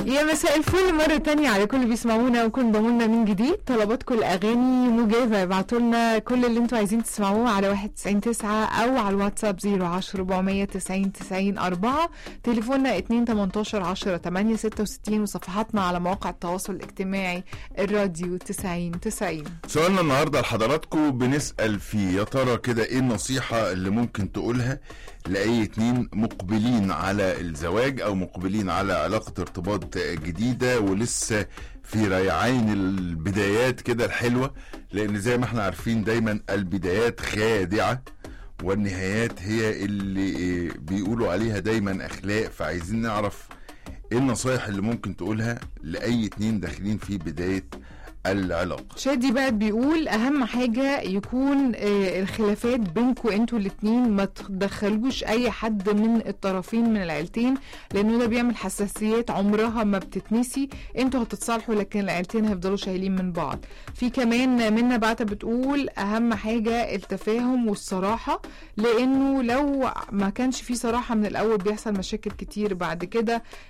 يا مساء الفل مرة تانية على كل اللي بيسمعونا وكل ضمونا من جديد. طلباتكم الأغاني مجابة، ابعتوا لنا كل اللي انتوا عايزين تسمعوه على 199 أو على الواتساب 010 490 90 4. تليفوننا 218-10-866 وصفحاتنا على مواقع التواصل الاجتماعي الراديو 90-90. سؤالنا النهاردة لحضراتكم بنسأل فيه يا ترى كده ايه النصيحة اللي ممكن تقولها لأي اتنين مقبلين على الزواج أو مقبلين على علاقة ارتباط جديدة ولسه في ريعين البدايات كده الحلوة، لأن زي ما احنا عارفين دايما البدايات خادعة والنهايات هي اللي بيقولوا عليها دايما أخلاق. فعايزين نعرف ايه النصايح اللي ممكن تقولها لأي اتنين داخلين في بداية العلاقة. شادي بقى بيقول اهم حاجة يكون الخلافات بينكم انتوا الاتنين ما تدخلوش اي حد من الطرفين من العيلتين، لانه ده بيعمل حساسيات عمرها ما بتتنسي. انتوا هتتصالحوا لكن العيلتين هيفضلوا شايلين من بعض. في كمان منا بعتة بتقول اهم حاجة التفاهم والصراحة، لانه لو ما كانش في صراحة من الاول بيحصل مشاكل كتير بعد كده.